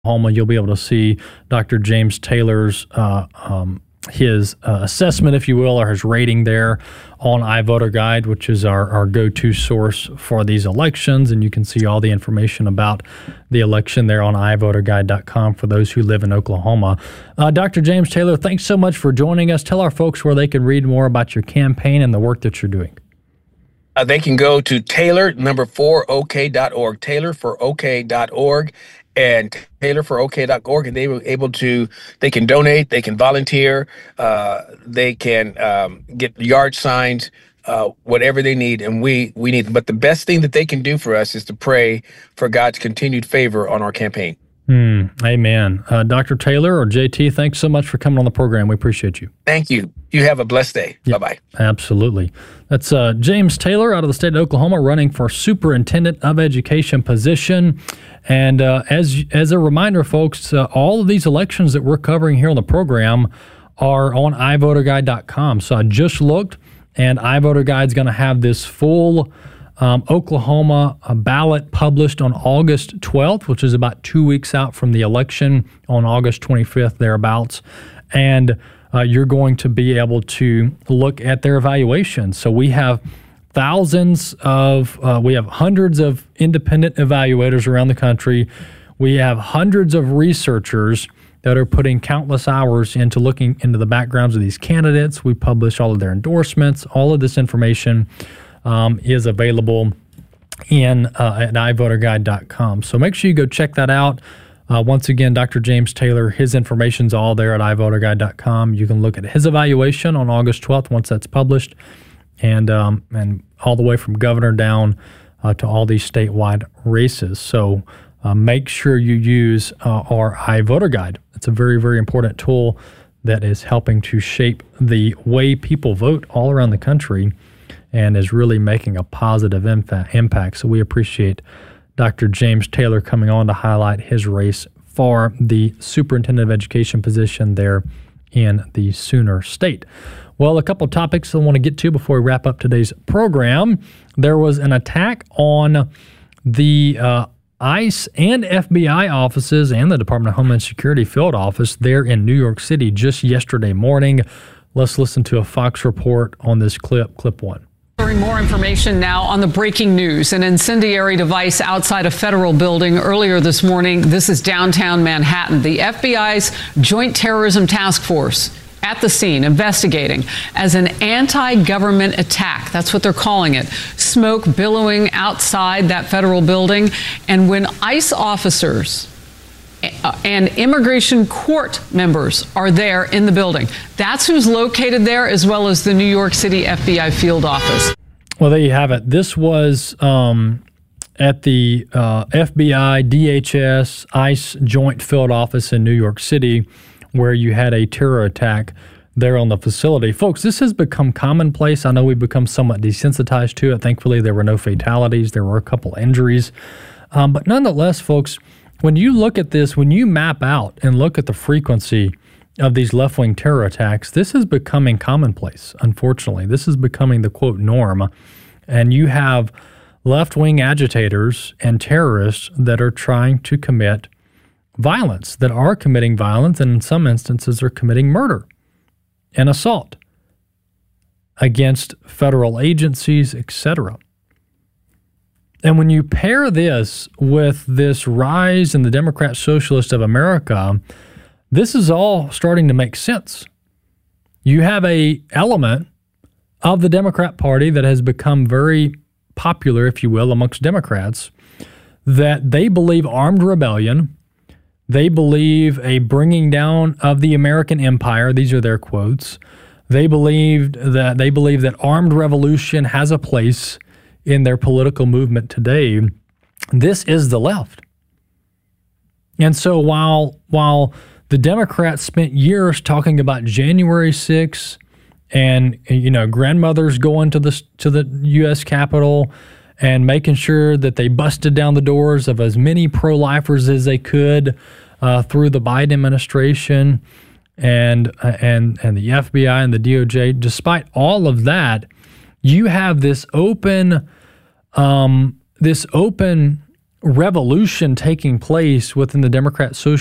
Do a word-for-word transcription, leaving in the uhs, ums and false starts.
Oklahoma, you'll be able to see Doctor James Taylor's uh, um, his uh, assessment, if you will, or his rating there on iVoterGuide, which is our, our go-to source for these elections. And you can see all the information about the election there on i voter guide dot com for those who live in Oklahoma. Uh, Doctor James Taylor, thanks so much for joining us. Tell our folks where they can read more about your campaign and the work that you're doing. Uh, they can go to Taylor, number four, OK dot org, Taylor for OK dot org. And Taylor for OK dot org, and they were able to, they can donate, they can volunteer, uh, they can um, get yard signs, uh, whatever they need, and we we need them. But the best thing that they can do for us is to pray for God's continued favor on our campaign. Mm, amen. Uh, Doctor Taylor or J T, thanks so much for coming on the program. We appreciate you. Thank you. You have a blessed day. Yep, bye-bye. Absolutely. That's uh, James Taylor out of the state of Oklahoma running for Superintendent of Education position. And uh, as as a reminder, folks, uh, all of these elections that we're covering here on the program are on i voter guide dot com. So I just looked, and iVoterGuide is going to have this full um, Oklahoma uh, ballot published on August twelfth, which is about two weeks out from the election on August twenty-fifth, thereabouts. And uh, you're going to be able to look at their evaluations. So we have thousands of, uh, we have hundreds of independent evaluators around the country. We have hundreds of researchers that are putting countless hours into looking into the backgrounds of these candidates. We publish all of their endorsements. All of this information um, is available in uh, at i voter guide dot com. So make sure you go check that out. Uh, once again, Doctor James Taylor, his information's all there at i voter guide dot com. You can look at his evaluation on August twelfth once that's published, and um, and all the way from governor down uh, to all these statewide races. So uh, make sure you use uh, our iVoterGuide. It's a very, very important tool that is helping to shape the way people vote all around the country and is really making a positive imfa- impact. So we appreciate Doctor James Taylor coming on to highlight his race for the Superintendent of Education position there in the Sooner State. Well, a couple of topics I want to get to before we wrap up today's program. There was an attack on the uh, ICE and F B I offices and the Department of Homeland Security field office there in New York City just yesterday morning. Let's listen to a Fox report on this clip, clip one. More information now on the breaking news. An incendiary device outside a federal building earlier this morning. This is downtown Manhattan. The F B I's Joint Terrorism Task Force at the scene investigating as an anti-government attack. That's what they're calling it. Smoke billowing outside that federal building. And when ICE officers and immigration court members are there in the building, that's who's located there, as well as the New York City F B I field office. Well, there you have it. This was um, at the uh, F B I, D H S, ICE joint field office in New York City, where you had a terror attack there on the facility. Folks, this has become commonplace. I know we've become somewhat desensitized to it. Thankfully, there were no fatalities. There were a couple injuries. Um, but nonetheless, folks, when you look at this, when you map out and look at the frequency of these left-wing terror attacks, this is becoming commonplace, unfortunately. This is becoming the, quote, norm. And you have left-wing agitators and terrorists that are trying to commit violence, that are committing violence, and in some instances are committing murder and assault against federal agencies, et cetera. And when you pair this with this rise in the Democrat Socialist of America, this is all starting to make sense. You have a element of the Democrat Party that has become very popular, if you will, amongst Democrats, that they believe armed rebellion, they believe a bringing down of the American empire. These are their quotes. They believed that they believe that armed revolution has a place in their political movement today. This is the left. And so while while the Democrats spent years talking about January sixth and, you know, grandmothers going to the to the U S Capitol and making sure that they busted down the doors of as many pro-lifers as they could uh, through the Biden administration and uh, and and the F B I and the D O J, despite all of that, you have this open, um, this open revolution taking place within the Democrat social